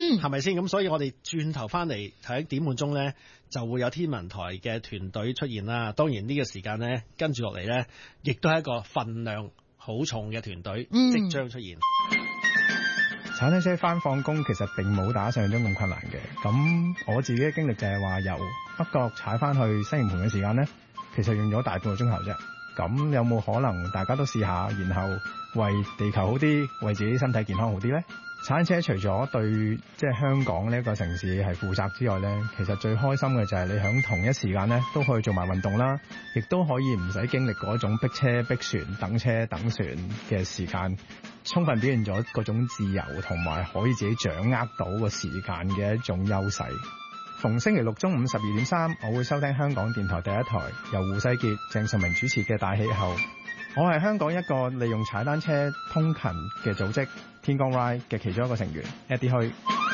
係咪先？咁所以我哋轉頭翻嚟喺點半鐘咧，就會有天文台嘅團隊出現啦。當然呢個時間咧，跟住落嚟咧，亦都係一個份量好重嘅團隊即將出現。 踩單車翻放工其實並冇打想像中咁困難嘅。咁我自己嘅經歷就係話由北角踩翻去西營盤嘅時間咧，其實用咗大半個鐘頭啫。咁有冇可能大家都試下，然後為地球好啲，為自己身體健康好啲呢？踩單車除咗對香港呢一個城市係負責之外呢，其實最開心嘅就係你響同一時間呢都可以做埋運動啦，亦都可以唔使經歷嗰種逼車逼船等車等船嘅時間，充分表現咗嗰種自由同埋可以自己掌握到個時間嘅一種優勢。逢星期六中午12:3，我會收聽香港電台第一台由胡世傑、鄭順明主持嘅大氣候。我係香港一個利用踩單車通勤嘅組織天光 Ride 嘅其中一個成員 Eddie Hui。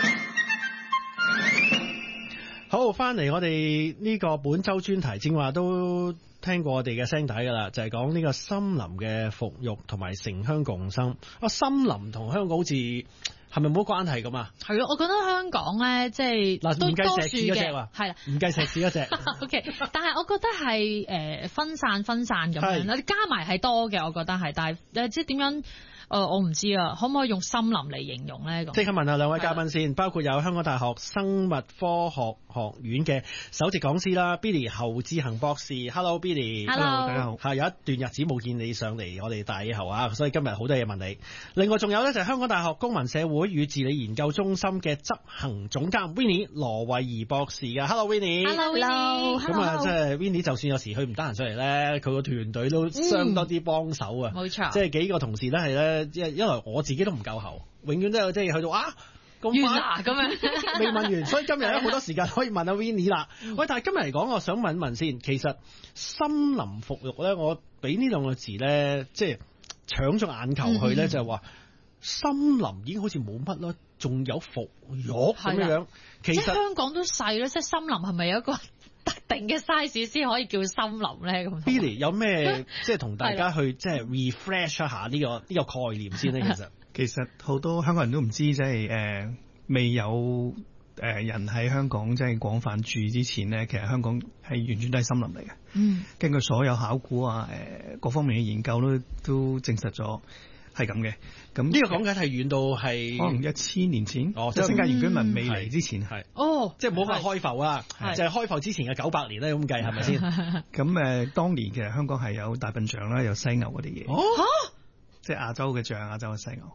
好，翻嚟我哋呢個本周專題，正話都聽過我哋嘅聲帶噶啦，就係講呢個森林嘅復育同埋城鄉共生。森林同香港好似係咪冇關係咁啊？係咯， 我覺得香港咧，即係都多樹嘅，係啦， 唔計石屎嗰隻。 OK， 但係我覺得係分散咁樣啦，加埋係多嘅，我覺得係，但係即係點樣？我唔知啊，可唔可以用森林嚟形容咧？ 即刻問下兩位嘉賓先，包括有香港大學生物科學學院嘅首席講師啦 ，Billy 侯志恒博士。Hello Billy。Hello， 大家好。有一段日子冇見你上嚟我哋大氣候啊，所以今日好多嘢問你。另外仲有咧就係香港大學公民社會與治理研究中心嘅執行總監 Winnie 羅慧儀博士嘅。Hello Winnie。Hello。咁啊，即係 Winnie 就算有時佢唔得閒上嚟咧，佢個團隊都相當啲幫手啊。 冇錯。 即係幾個同事都係咧。因為我自己都唔夠喉，永遠都有即係去到咁快咁樣未問完，所以今日有好多時間可以問阿 Winnie 啦。喂，但係今日嚟講，我想問一問先，其實森林復育咧，我俾呢兩個字咧，即係搶咗眼球去咧，就係話森林已經好似冇乜啦，仲有復育咁樣。其實香港都細啦，即係森林係咪有一個特定嘅 size 先可以叫森林咧？咁 Billy 有咩即係同大家去即係 refresh 一下呢個概念先咧？ 其實好多香港人都唔知，即係未有人喺香港即係廣泛住之前咧，其實香港係完全都係森林嚟嘅。根據所有考古啊各方面嘅研究都證實咗係咁嘅。咁呢個講緊係遠到係可能1000年前，即係新界原居民未嚟之前， 即係冇話開埠啊，就係開埠之前嘅900年咧咁計，係咪先？ 咁當年其實香港係有大笨象啦，有犀牛嗰啲嘢。即係亞洲嘅象，亞洲嘅犀牛。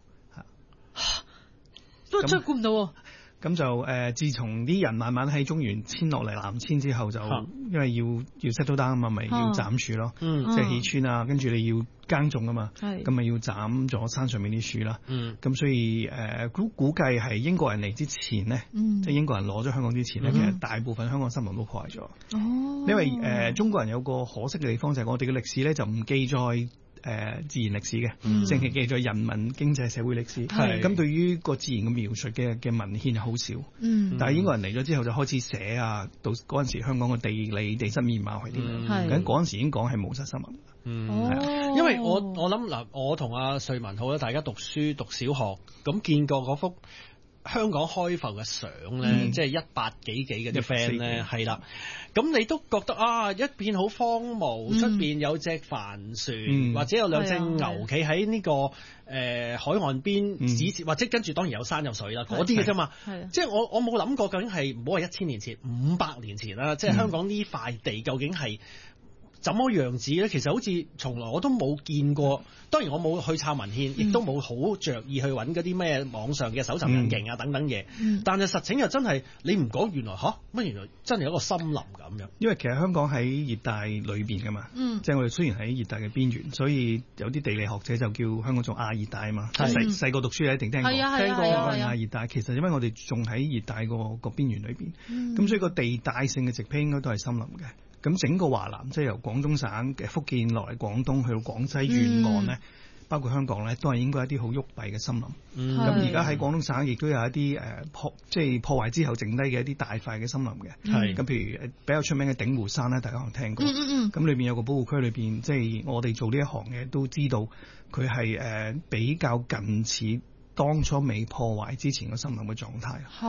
都真係估唔到。 咁就自從啲人慢慢喺中原遷落嚟南遷之後，就因為要 settle down 啊嘛，咪要斬樹咯，即係起村啊，跟住你要耕種啊嘛，咁咪要斬咗山上面啲樹啦。咁所以估計係英國人嚟之前咧，即係英國人攞咗香港之前咧，其實大部分香港森林都破壞咗。因為中國人有個可惜嘅地方就係我哋嘅歷史咧就唔記載自然歷史嘅，淨係記載人民經濟社會歷史。咁對於個自然嘅描述嘅文獻係好少。但係英國人嚟咗之後就開始寫啊，到嗰陣時香港嘅地質面貌係點樣？咁嗰陣時已經講係冇實森林。 因為我諗嗱，我同阿瑞文好啦，大家讀書讀小學咁見過嗰幅香港開埠嘅相咧，即係18幾嘅啲 friend 咧，係啦。咁你都覺得一片好荒蕪，出邊有隻帆船，或者有兩隻牛企喺呢個海岸邊，或者跟住當然有山有水啦，嗰啲嘅啫嘛。即係我冇諗過究竟係唔好話1000年前，500年前啦，即係香港呢塊地究竟係怎麼樣子咧？其實好似從來我都冇見過，當然我冇去抄文獻，亦都冇好着意去揾嗰啲咩網上嘅搜尋引擎啊等等嘢。但係實情又真係你唔講，原來原來真係有一個森林咁樣。 因為其實香港喺熱帶裏邊噶嘛，即係我哋雖然喺熱帶嘅邊緣，所以有啲地理學者就叫香港做亞熱帶啊嘛。細個讀書一定聽過亞熱帶。其實因為我哋仲喺熱帶個邊緣裏邊，咁所以個地帶性嘅植被應該都係森林嘅。咁整個華南即係由廣東省嘅福建落嚟廣東去到廣西沿岸咧，包括香港咧，都係應該一啲好鬱閉嘅森林。咁而家喺廣東省亦都有一啲即係破壞之後剩低嘅一啲大塊嘅森林嘅。咁譬如比較出名嘅鼎湖山咧，大家可能聽過。咁裏邊有個保護區裏邊，即係我哋做呢一行嘅都知道，佢係比較近似當初未破壞之前嘅森林嘅狀態。